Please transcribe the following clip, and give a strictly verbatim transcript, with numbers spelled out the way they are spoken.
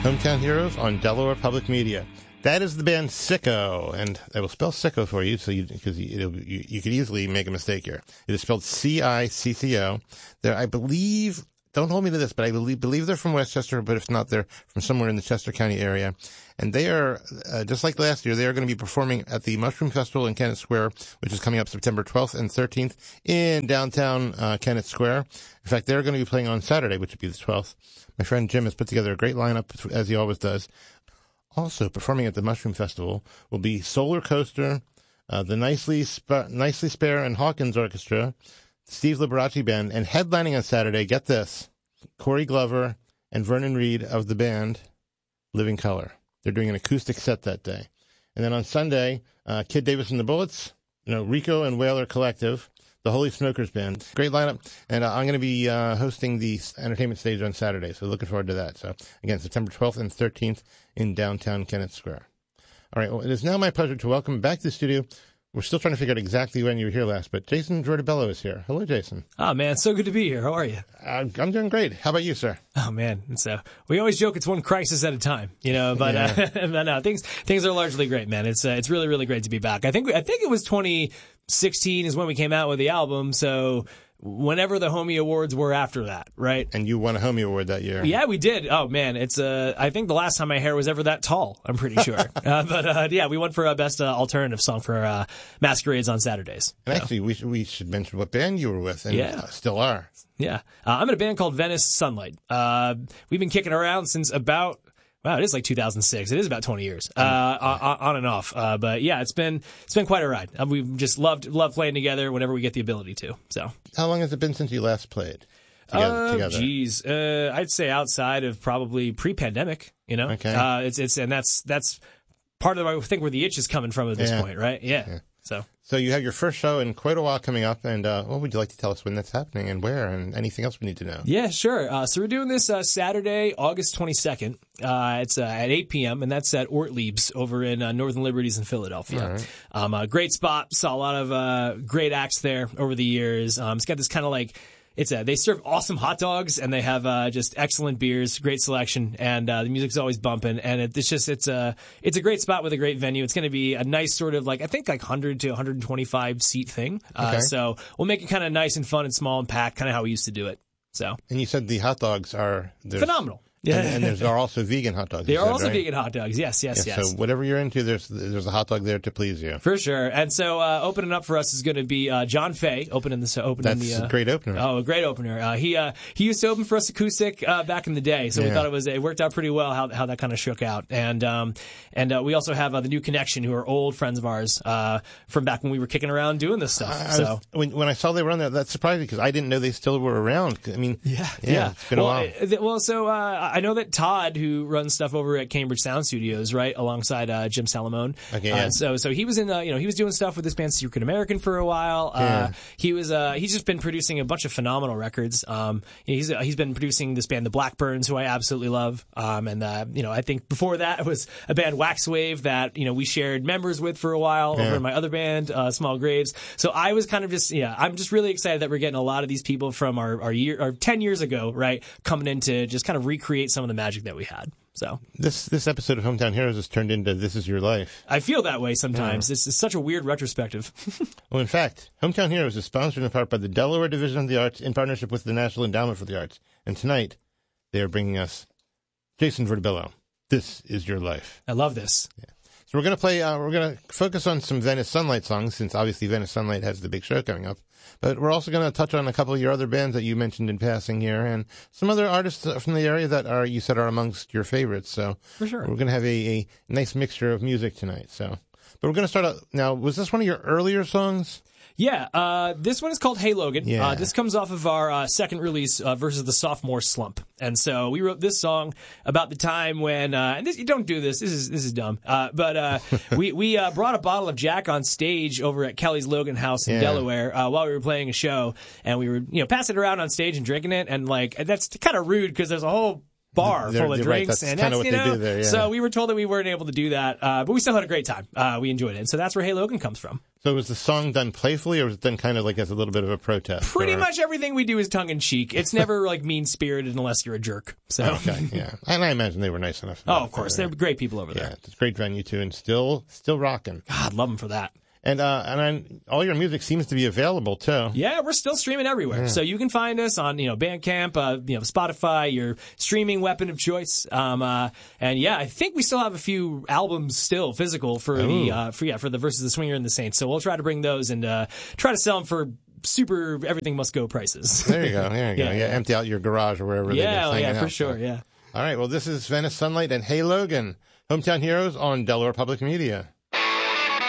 Hometown Heroes on Delaware Public Media. That is the band Sicko, and I will spell Sicko for you, so you because you, you, you could easily make a mistake here. It is spelled C I C C O. They're, I believe, don't hold me to this, but I believe, believe they're from Westchester, but if not, they're from somewhere in the Chester County area. And they are, uh, just like last year, they are going to be performing at the Mushroom Festival in Kennett Square, which is coming up September twelfth and thirteenth in downtown uh, Kennett Square. In fact, they're going to be playing on Saturday, which would be the twelfth. My friend Jim has put together a great lineup, as he always does. Also, performing at the Mushroom Festival will be Solar Coaster, uh, the Nicely Sp- Nicely Spare and Hawkins Orchestra, Steve Liberace Band, and headlining on Saturday, get this, Corey Glover and Vernon Reed of the band Living Color. They're doing an acoustic set that day. And then on Sunday, uh, Kid Davis and the Bullets, you know, Rico and Whaler Collective, the Holy Smokers Band. Great lineup. And uh, I'm going to be uh, hosting the entertainment stage on Saturday, so looking forward to that. So, again, September twelfth and thirteenth in downtown Kennett Square. All right, well, it is now my pleasure to welcome back to the studio. We're still trying to figure out exactly when you were here last, but Jason Giordabello is here. Hello, Jason. Oh, man, so good to be here. How are you? Uh, I'm doing great. How about you, sir? Oh, man. And so we always joke it's one crisis at a time, you know, but, yeah. uh, but no, things things are largely great, man. It's uh, it's really, really great to be back. I think I think it was twenty sixteen is when we came out with the album, so whenever the Homie Awards were after that, right? And you won a Homie Award that year. Yeah, we did. Oh, man. It's uh, I think the last time my hair was ever that tall, I'm pretty sure. uh, but, uh, yeah, we won for uh, Best uh, Alternative Song for uh, Masquerades on Saturdays. And so. actually, we should, we should mention what band you were with, and yeah. uh, still are. Yeah. Uh, I'm in a band called Venice Sunlight. Uh, we've been kicking around since about... Wow, it is like two thousand six. It is about twenty years, uh, on and off. Uh, but yeah, it's been it's been quite a ride. Uh, we've just loved loved playing together whenever we get the ability to. So, how long has it been since you last played together? together? Uh, geez, uh, I'd say outside of probably pre-pandemic. You know, okay. Uh, it's it's and that's that's part of I think where the itch is coming from at this yeah. point, right? Yeah. yeah. So. So you have your first show in quite a while coming up, and uh, what would you like to tell us when that's happening and where and anything else we need to know? Yeah, sure. Uh, so we're doing this uh, Saturday, August twenty-second. Uh, it's uh, at eight p.m., and that's at Ortlieb's over in uh, Northern Liberties in Philadelphia. Right. Um, a great spot. Saw a lot of uh, great acts there over the years. Um, it's got this kind of like... It's a, they serve awesome hot dogs, and they have uh, just excellent beers, great selection, and uh, the music's always bumping. And it, it's just it's a it's a great spot with a great venue. It's going to be a nice sort of like I think like one hundred to one hundred twenty-five seat thing. Uh, okay. So we'll make it kind of nice and fun and small and packed, kind of how we used to do it. So. And you said the hot dogs are phenomenal. Yeah, and, and there's are also vegan hot dogs. They are said, also right? vegan hot dogs. Yes, yes, yeah, yes. So whatever you're into, there's there's a hot dog there to please you. For sure. And so uh, opening up for us is going to be uh, John Fay opening the opening That's the. Uh, a great opener. Oh, a great opener. Uh, he uh, he used to open for us acoustic uh, back in the day, so yeah. we thought it was it worked out pretty well how how that kind of shook out. And um and uh, we also have uh, the New Connection, who are old friends of ours uh, from back when we were kicking around doing this stuff. I, I so was, when when I saw they were on there, that surprised me because I didn't know they still were around. I mean, yeah, yeah, yeah. it's been well, a while. Uh, well, so uh, I know that Todd, who runs stuff over at Cambridge Sound Studios, right, alongside uh, Jim Salamone. Okay, yeah. Uh, so, so he was in, uh, you know, he was doing stuff with this band Secret American for a while. Uh, yeah. He was, uh, he's just been producing a bunch of phenomenal records. Um, he's uh, he's been producing this band, the Blackburns, who I absolutely love. Um, and uh, you know, I think before that it was a band Waxwave that you know we shared members with for a while yeah. over in my other band, uh, Small Graves. So I was kind of just, yeah, I'm just really excited that we're getting a lot of these people from our our year, our ten years ago, right, coming in to just kind of recreate some of the magic that we had. So this this episode of Hometown Heroes has turned into This Is Your Life. I feel that way sometimes. Yeah. It's, it's such a weird retrospective. Well, in fact, Hometown Heroes is sponsored in part by the Delaware Division of the Arts in partnership with the National Endowment for the Arts. And tonight, they are bringing us Jason Giordabello. This Is Your Life. I love this. Yeah. So we're going to play, uh, we're going to focus on some Venice Sunlight songs, since obviously Venice Sunlight has the big show coming up. But we're also going to touch on a couple of your other bands that you mentioned in passing here, and some other artists from the area that are, you said, are amongst your favorites. So for sure, we're going to have a, a nice mixture of music tonight. So, but we're going to start out now. Was this one of your earlier songs? Yeah, uh, this one is called Hey Logan. Yeah. Uh, this comes off of our uh, second release, uh, Versus the Sophomore Slump. And so we wrote this song about the time when, uh, and this, you don't do this, this is this is dumb, uh, but uh, we, we uh, brought a bottle of Jack on stage over at Kelly's Logan House in yeah. Delaware uh, while we were playing a show, and we were, you know, passing it around on stage and drinking it, and like, that's kind of rude because there's a whole bar They're- full of you're right. drinks, That's and kinda that's what you they know. do there, yeah. So we were told that we weren't able to do that, uh, but we still had a great time. Uh, we enjoyed it, and so that's where Hey Logan comes from. So was the song done playfully, or was it done kind of like as a little bit of a protest? Pretty or- much everything we do is tongue in cheek. It's never like mean spirited unless you're a jerk. So, Okay, yeah. And I imagine they were nice enough. oh, of course, they're great people over there. Yeah, it's a great venue too, and still, still rocking. God, love them for that. And uh, and I, all your music seems to be available too. Yeah, we're still streaming everywhere. So you can find us on, you know, Bandcamp, uh, you know, Spotify, your streaming weapon of choice. Um, uh, and yeah, I think we still have a few albums still physical for the, uh, for, yeah, for the Versus the Swinger and the Saints. So we'll try to bring those and, uh, try to sell them for super everything must go prices. There you go. There you Yeah, go. Yeah, yeah. empty out your garage or wherever. yeah, they're oh, just yeah, hanging for out, sure. so. Yeah. All right. Well, this is Venice Sunlight and Hey Logan, Hometown Heroes on Delaware Public Media.